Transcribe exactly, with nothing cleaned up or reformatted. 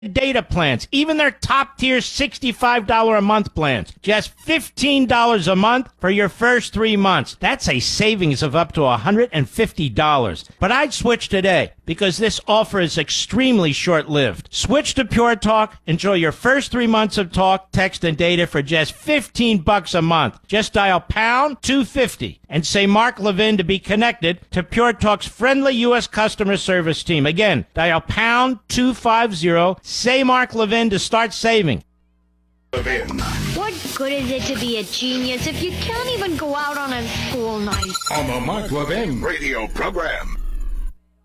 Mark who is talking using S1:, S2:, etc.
S1: data plans, even their top-tier sixty-five dollars a month plans. Just fifteen dollars a month for your first three months. That's a savings of up to one hundred fifty dollars. But I'd switch today because this offer is extremely short-lived. Switch to Pure Talk. Enjoy your first three months of talk, text, and data for just fifteen bucks a month. Just dial pound two fifty and say Mark Levin to be connected to Pure Talk's friendly U S customer service team. Again, dial pound two fifty. Say Mark Levin to start saving.
S2: Levin.
S3: What good is it to be a genius if you can't even go out on a school night?
S2: On the Mark Levin radio program.